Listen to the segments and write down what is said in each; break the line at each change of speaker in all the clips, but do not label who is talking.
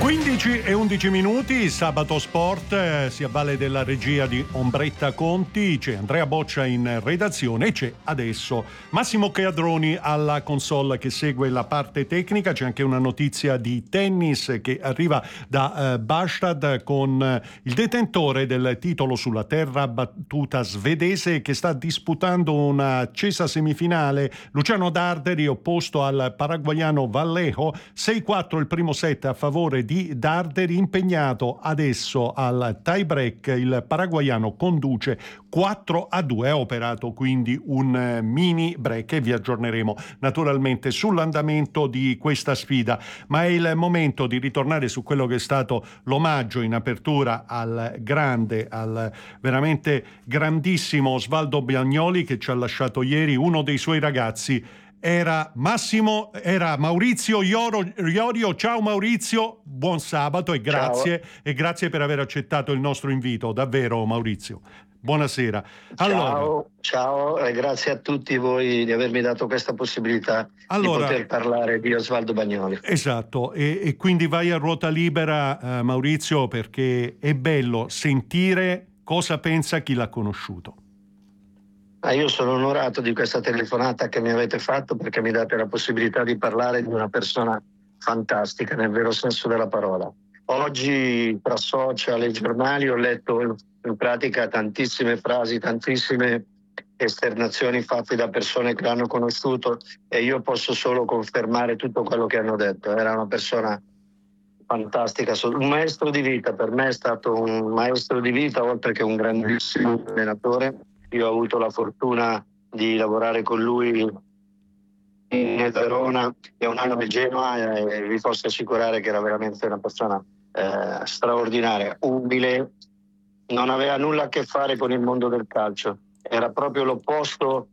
15 e 11 minuti, Sabato Sport, si avvale della regia di Ombretta Conti, c'è Andrea Boccia in redazione e c'è adesso Massimo Cadroni alla console che segue la parte tecnica. C'è anche una notizia di tennis che arriva da Bastad con il detentore del titolo sulla terra battuta svedese che sta disputando un'accesa semifinale. Luciano Darderi opposto al paraguaiano Vallejo, 6-4 il primo set a favore di Darderi, impegnato adesso al tie break. Il paraguaiano conduce 4-2, ha operato quindi un mini break e vi aggiorneremo naturalmente sull'andamento di questa sfida, ma è il momento di ritornare su quello che è stato l'omaggio in apertura al grande, al veramente grandissimo Osvaldo Bagnoli, che ci ha lasciato ieri. Uno dei suoi ragazzi era Maurizio Iorio. Ciao Maurizio, buon sabato e grazie.
Ciao.
E grazie per aver accettato il nostro invito, davvero Maurizio. Buonasera. Allora,
ciao e grazie a tutti voi di avermi dato questa possibilità di poter parlare di Osvaldo Bagnoli.
Esatto, e quindi vai a ruota libera, Maurizio, perché è bello sentire cosa pensa chi l'ha conosciuto.
Io sono onorato di questa telefonata che mi avete fatto, perché mi date la possibilità di parlare di una persona fantastica nel vero senso della parola. Oggi tra social e giornali ho letto in pratica tantissime frasi, tantissime esternazioni fatte da persone che l'hanno conosciuto, e io posso solo confermare tutto quello che hanno detto. Era una persona fantastica, un maestro di vita. Per me è stato un maestro di vita, oltre che un grandissimo allenatore. Io ho avuto la fortuna di lavorare con lui nel Verona e un anno a Genoa, e vi posso assicurare che era veramente una persona straordinaria, umile, non aveva nulla a che fare con il mondo del calcio, era proprio l'opposto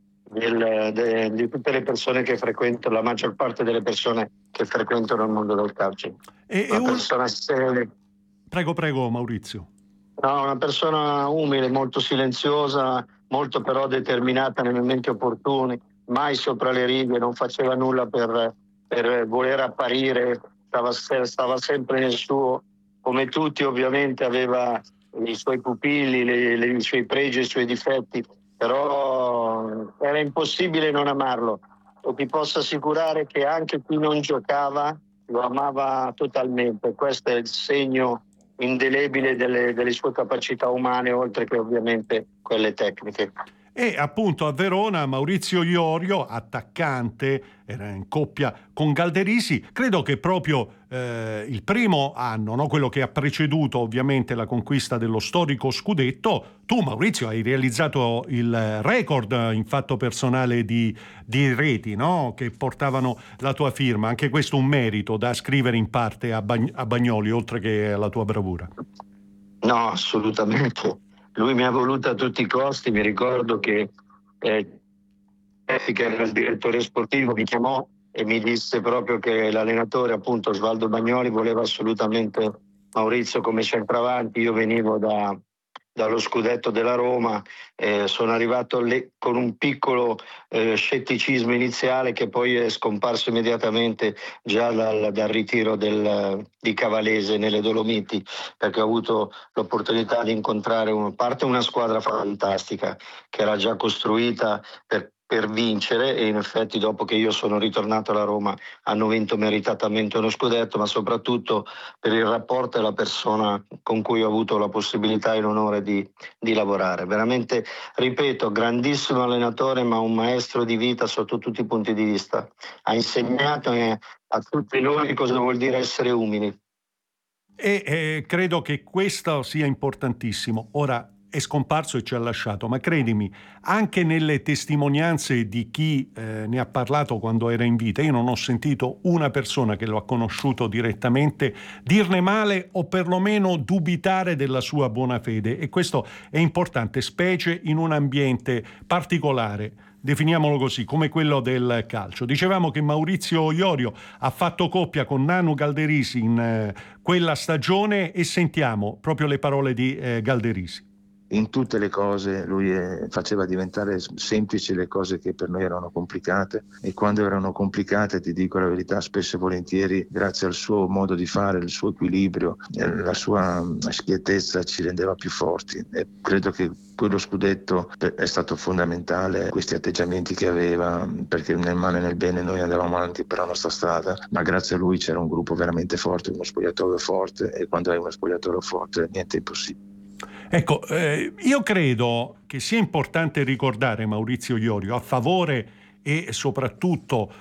di tutte le persone che frequentano, la maggior parte delle persone che frequentano il mondo del calcio. Persona seria.
Prego Maurizio.
No, una persona umile, molto silenziosa, molto però determinata nei momenti opportuni, mai sopra le righe, non faceva nulla per voler apparire, stava sempre nel suo. Come tutti ovviamente aveva i suoi pupilli, i suoi pregi e i suoi difetti, però era impossibile non amarlo. E ti posso assicurare che anche chi non giocava lo amava totalmente. Questo è il segno indelebile delle sue capacità umane, oltre che ovviamente quelle tecniche.
E appunto a Verona Maurizio Iorio, attaccante, era in coppia con Galderisi. Credo che proprio il primo anno, no? Quello che ha preceduto ovviamente la conquista dello storico scudetto, tu Maurizio hai realizzato il record in fatto personale di reti, no? Che portavano la tua firma. Anche questo un merito da scrivere in parte a Bagnoli, oltre che alla tua bravura.
No, assolutamente. Lui mi ha voluto a tutti i costi. Mi ricordo che era il direttore sportivo, mi chiamò e mi disse proprio che l'allenatore, appunto Osvaldo Bagnoli, voleva assolutamente Maurizio come centravanti. Io venivo dallo scudetto della Roma, sono arrivato con un piccolo scetticismo iniziale che poi è scomparso immediatamente già dal ritiro di Cavalese nelle Dolomiti, perché ho avuto l'opportunità di incontrare una squadra fantastica che era già costruita per vincere, e in effetti dopo che io sono ritornato alla Roma hanno vinto meritatamente uno scudetto, ma soprattutto per il rapporto e la persona con cui ho avuto la possibilità e l'onore di lavorare. Veramente, ripeto, grandissimo allenatore, ma un maestro di vita sotto tutti i punti di vista. Ha insegnato a tutti noi cosa vuol dire essere umili.
E credo che questo sia importantissimo. Ora è scomparso e ci ha lasciato, ma credimi, anche nelle testimonianze di chi ne ha parlato quando era in vita, io non ho sentito una persona che lo ha conosciuto direttamente dirne male o perlomeno dubitare della sua buona fede, e questo è importante, specie in un ambiente particolare, definiamolo così, come quello del calcio. Dicevamo che Maurizio Iorio ha fatto coppia con Nanu Galderisi in quella stagione, e sentiamo proprio le parole di Galderisi.
in tutte le cose lui faceva diventare semplici le cose che per noi erano complicate, e quando erano complicate, ti dico la verità, spesso e volentieri grazie al suo modo di fare, il suo equilibrio, la sua schiettezza ci rendeva più forti, e credo che quello scudetto è stato fondamentale, questi atteggiamenti che aveva, perché nel male e nel bene noi andavamo avanti per la nostra strada, ma grazie a lui c'era un gruppo veramente forte, uno spogliatoio forte, e quando hai uno spogliatoio forte niente è impossibile.
Ecco, io credo che sia importante ricordare Maurizio Iorio a favore e soprattutto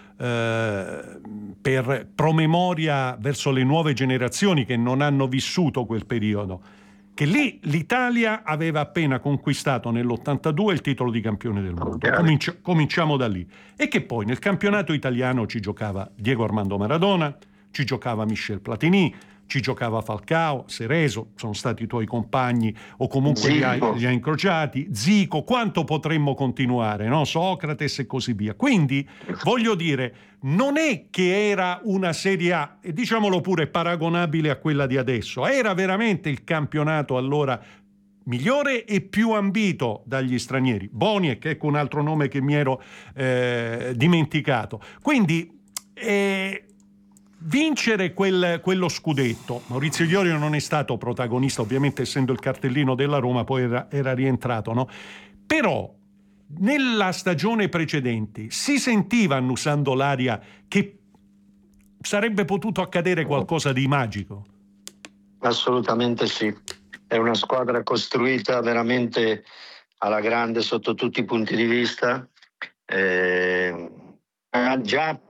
per promemoria verso le nuove generazioni che non hanno vissuto quel periodo, che lì l'Italia aveva appena conquistato nell'82 il titolo di campione del mondo. Cominciamo da lì. E che poi nel campionato italiano ci giocava Diego Armando Maradona, ci giocava Michel Platini, ci giocava Falcao, Cerezo, sono stati i tuoi compagni o comunque li hai incrociati, Zico, quanto potremmo continuare, no? Socrates e così via. Quindi, voglio dire, non è che era una Serie A, e diciamolo pure, paragonabile a quella di adesso, era veramente il campionato allora migliore e più ambito dagli stranieri. Boniek, ecco un altro nome che mi ero dimenticato. Quindi vincere quello scudetto, Maurizio Iorio non è stato protagonista, ovviamente essendo il cartellino della Roma, poi era rientrato, no? Però nella stagione precedente si sentiva, annusando l'aria, che sarebbe potuto accadere qualcosa di magico?
Assolutamente sì, è una squadra costruita veramente alla grande sotto tutti i punti di vista. Già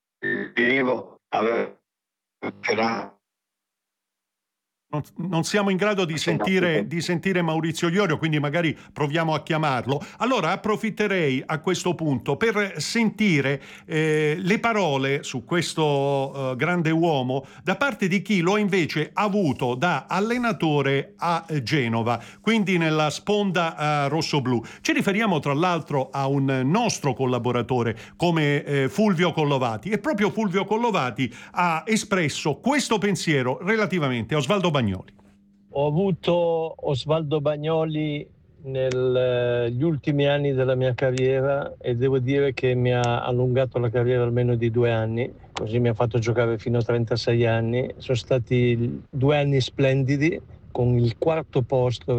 non siamo in grado di sentire Maurizio Iorio, quindi magari proviamo a chiamarlo. Allora approfitterei a questo punto per sentire le parole su questo grande uomo da parte di chi lo ha invece avuto da allenatore a Genova, quindi nella sponda rossoblu. Ci riferiamo tra l'altro a un nostro collaboratore come Fulvio Collovati, e proprio Fulvio Collovati ha espresso questo pensiero relativamente a Osvaldo Bagnoli.
Ho avuto Osvaldo Bagnoli negli ultimi anni della mia carriera, e devo dire che mi ha allungato la carriera almeno di 2 anni, così mi ha fatto giocare fino a 36 anni. Sono stati 2 anni splendidi, con il quarto posto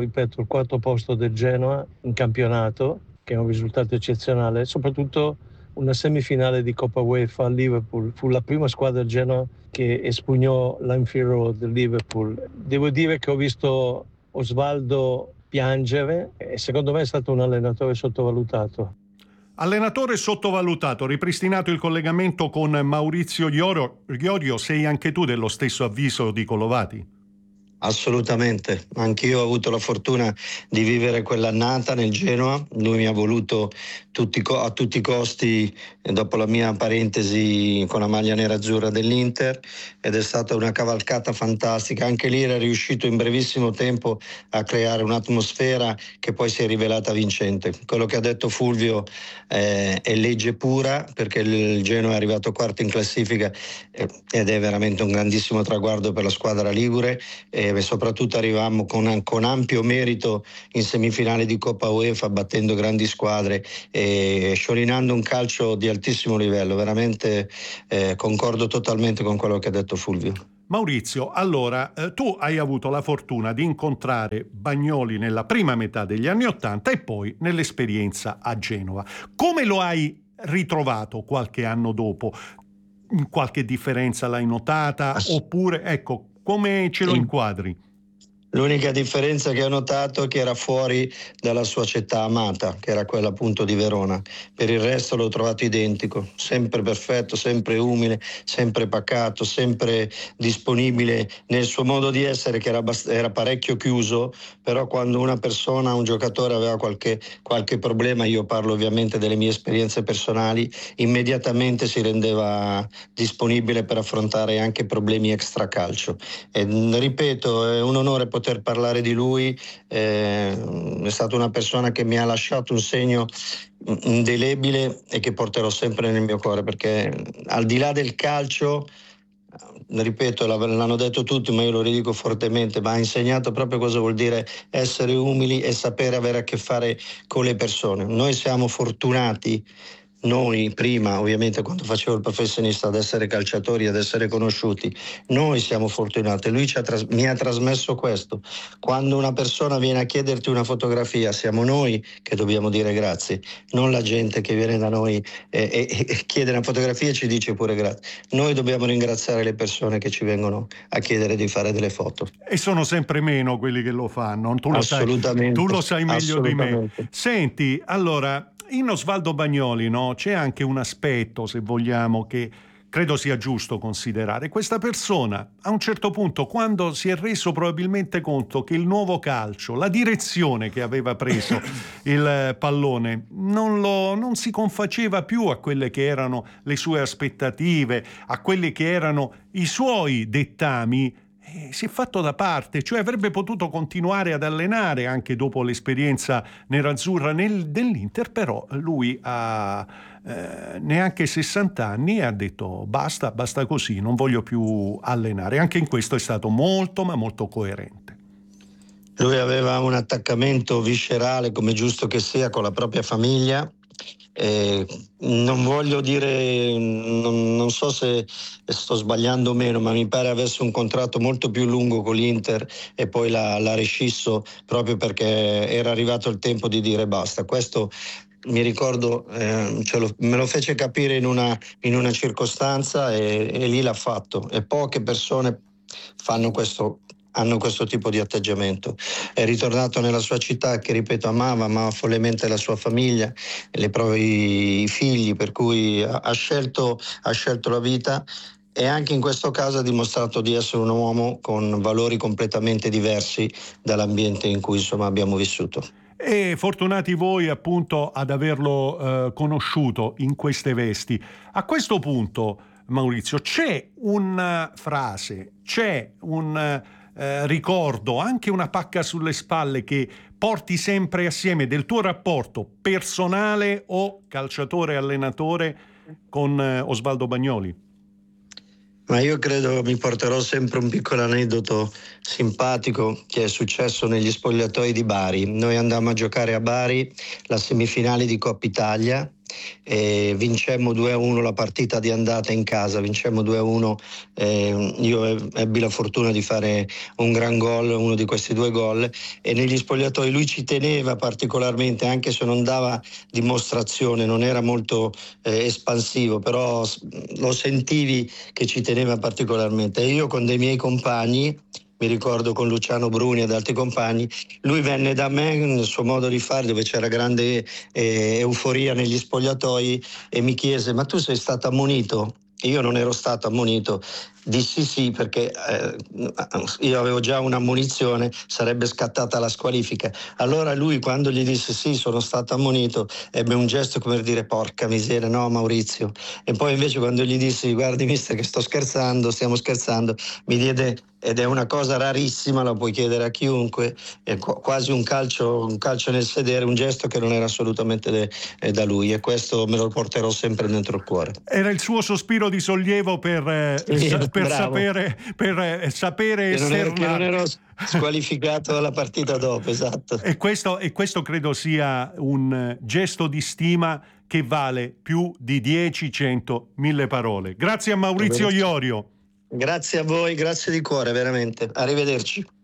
del Genoa in campionato, che è un risultato eccezionale, soprattutto una semifinale di Coppa UEFA a Liverpool. Fu la prima squadra del Genoa che espugnò l'Anfield Road del Liverpool. Devo dire che ho visto Osvaldo piangere, e secondo me è stato un allenatore sottovalutato.
Allenatore sottovalutato, ripristinato il collegamento con Maurizio Iorio, sei anche tu dello stesso avviso di Collovati?
Assolutamente, anch'io ho avuto la fortuna di vivere quell'annata nel Genoa. Lui mi ha voluto a tutti i costi dopo la mia parentesi con la maglia nerazzurra dell'Inter, ed è stata una cavalcata fantastica. Anche lì era riuscito in brevissimo tempo a creare un'atmosfera che poi si è rivelata vincente. Quello che ha detto Fulvio è legge pura, perché il Genoa è arrivato quarto in classifica ed è veramente un grandissimo traguardo per la squadra ligure. E soprattutto arrivammo con ampio merito in semifinale di Coppa UEFA, battendo grandi squadre e sciorinando un calcio di altissimo livello. Veramente concordo totalmente con quello che ha detto Fulvio.
Maurizio, allora tu hai avuto la fortuna di incontrare Bagnoli nella prima metà degli anni '80 e poi nell'esperienza a Genova. Come lo hai ritrovato qualche anno dopo? Qualche differenza l'hai notata? Oppure, ecco, come ce lo inquadri?
L'unica differenza che ho notato è che era fuori dalla sua città amata, che era quella appunto di Verona. Per il resto l'ho trovato identico, sempre perfetto, sempre umile, sempre pacato, sempre disponibile nel suo modo di essere, che era parecchio chiuso, però quando una persona, un giocatore aveva qualche problema, io parlo ovviamente delle mie esperienze personali, immediatamente si rendeva disponibile per affrontare anche problemi extracalcio. E, ripeto, è un onore poter parlare di lui. È stata una persona che mi ha lasciato un segno indelebile e che porterò sempre nel mio cuore, perché al di là del calcio ripeto, l'hanno detto tutti, ma io lo ridico fortemente, ma ha insegnato proprio cosa vuol dire essere umili e sapere avere a che fare con le persone. Noi siamo fortunati, noi prima ovviamente quando facevo il professionista, ad essere calciatori, ad essere conosciuti. Noi siamo fortunati, lui mi ha trasmesso questo. Quando una persona viene a chiederti una fotografia, siamo noi che dobbiamo dire grazie, non la gente che viene da noi e chiede una fotografia e ci dice pure grazie. Noi dobbiamo ringraziare le persone che ci vengono a chiedere di fare delle foto.
E sono sempre meno quelli che lo fanno,
Assolutamente.
Tu lo sai meglio di me. Senti, allora, in Osvaldo Bagnoli, no, c'è anche un aspetto, se vogliamo, che credo sia giusto considerare. Questa persona, a un certo punto, quando si è reso probabilmente conto che il nuovo calcio, la direzione che aveva preso il pallone, non si confaceva più a quelle che erano le sue aspettative, a quelli che erano i suoi dettami, si è fatto da parte, cioè avrebbe potuto continuare ad allenare anche dopo l'esperienza nerazzurra dell'Inter, però lui ha neanche 60 anni e ha detto basta così, non voglio più allenare. Anche in questo è stato molto ma molto coerente.
Lui aveva un attaccamento viscerale, come giusto che sia, con la propria famiglia. Non voglio dire, non so se sto sbagliando o meno, ma mi pare avesse un contratto molto più lungo con l'Inter e poi l'ha rescisso proprio perché era arrivato il tempo di dire basta. Questo mi ricordo, me lo fece capire in una circostanza e lì l'ha fatto, e poche persone hanno questo tipo di atteggiamento. È ritornato nella sua città che, ripeto, amava follemente la sua famiglia, i figli, per cui ha scelto la vita, e anche in questo caso ha dimostrato di essere un uomo con valori completamente diversi dall'ambiente in cui abbiamo vissuto.
E fortunati voi appunto ad averlo conosciuto in queste vesti. A questo punto, Maurizio, c'è una frase, c'è un ricordo, anche una pacca sulle spalle che porti sempre assieme del tuo rapporto personale o calciatore-allenatore con Osvaldo Bagnoli?
Ma io credo mi porterò sempre un piccolo aneddoto simpatico che è successo negli spogliatoi di Bari. Noi andammo a giocare a Bari la semifinale di Coppa Italia e vincemmo 2-1 la partita di andata in casa, vincemmo 2-1. Io ebbi la fortuna di fare un gran gol, uno di questi 2 gol, e negli spogliatoi lui ci teneva particolarmente, anche se non dava dimostrazione, non era molto espansivo, però lo sentivi che ci teneva particolarmente. E io con dei miei compagni, mi ricordo con Luciano Bruni ed altri compagni, lui venne da me nel suo modo di fare, dove c'era grande euforia negli spogliatoi, e mi chiese: ma tu sei stato ammonito? E io non ero stato ammonito. Dissi sì, perché io avevo già un'ammonizione, sarebbe scattata la squalifica. Allora lui, quando gli disse sì, sono stato ammonito, ebbe un gesto come per dire: porca miseria, no Maurizio. E poi invece quando gli dissi: guardi mister, che stiamo scherzando, mi diede, ed è una cosa rarissima, la puoi chiedere a chiunque, è quasi un calcio nel sedere, un gesto che non era assolutamente da lui, e questo me lo porterò sempre dentro il cuore.
Era il suo sospiro di sollievo per sapere
che non ero squalificato la partita dopo, esatto.
E questo credo sia un gesto di stima che vale più di 10, 100, 1000 parole. Grazie a Maurizio Iorio.
Grazie a voi, grazie di cuore, veramente. Arrivederci.